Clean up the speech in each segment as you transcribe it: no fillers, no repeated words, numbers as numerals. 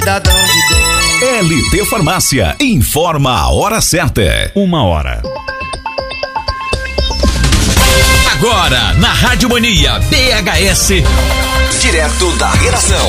cidadão de bem. LT Farmácia, informa a hora certa. 1h. Agora, na Rádio Mania BHS, direto da redação.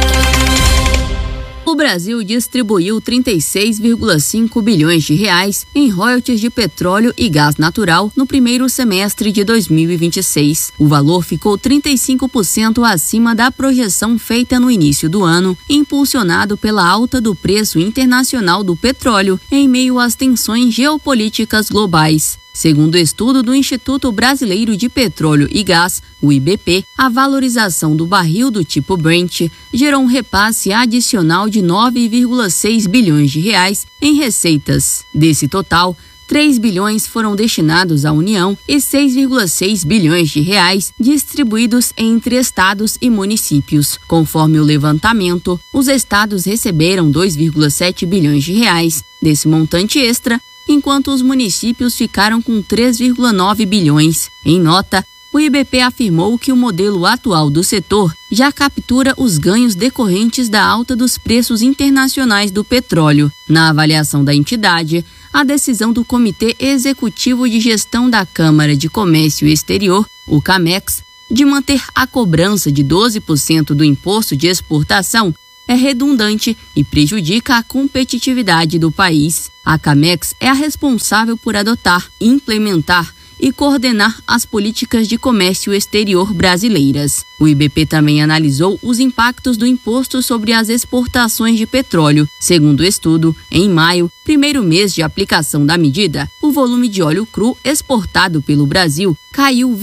O Brasil distribuiu 36,5 bilhões de reais em royalties de petróleo e gás natural no primeiro semestre de 2026. O valor ficou 35% acima da projeção feita no início do ano, impulsionado pela alta do preço internacional do petróleo em meio às tensões geopolíticas globais. Segundo o estudo do Instituto Brasileiro de Petróleo e Gás, o IBP, a valorização do barril do tipo Brent gerou um repasse adicional de 9,6 bilhões de reais em receitas. Desse total, 3 bilhões foram destinados à União e 6,6 bilhões de reais distribuídos entre estados e municípios. Conforme o levantamento, os estados receberam 2,7 bilhões de reais desse montante extra, enquanto os municípios ficaram com 3,9 bilhões. Em nota, o IBP afirmou que o modelo atual do setor já captura os ganhos decorrentes da alta dos preços internacionais do petróleo. Na avaliação da entidade, a decisão do Comitê Executivo de Gestão da Câmara de Comércio Exterior, o CAMEX, de manter a cobrança de 12% do imposto de exportação é redundante e prejudica a competitividade do país. A CAMEX é a responsável por adotar, implementar e coordenar as políticas de comércio exterior brasileiras. O IBP também analisou os impactos do imposto sobre as exportações de petróleo. Segundo o estudo, em maio, primeiro mês de aplicação da medida, o volume de óleo cru exportado pelo Brasil caiu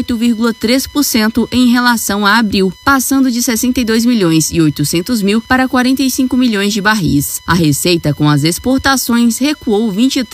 28,3% em relação a abril, passando de 62 milhões e 800 mil para 45 milhões de barris. A receita com as exportações recuou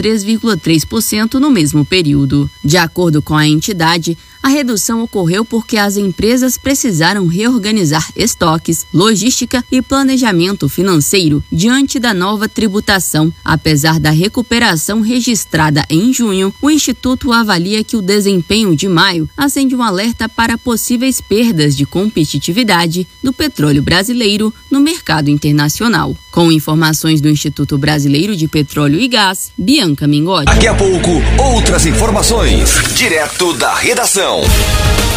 23,3% no mesmo período. De acordo com a entidade, a redução ocorreu porque as empresas precisaram reorganizar estoques, logística e planejamento financeiro diante da nova tributação. Apesar da recuperação registrada em junho, o Instituto avalia que o desempenho de maio acende um alerta para possíveis perdas de competitividade do petróleo brasileiro no mercado internacional. Com informações do Instituto Brasileiro de Petróleo e Gás, Bianca Mingotti. Daqui a pouco, outras informações, direto da redação.